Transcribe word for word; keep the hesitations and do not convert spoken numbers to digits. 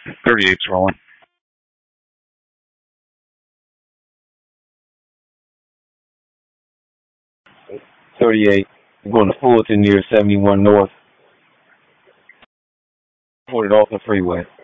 thirty-eight's rolling. thirty-eight. I'm going to Fullerton near seventy-one North. Reported off the freeway.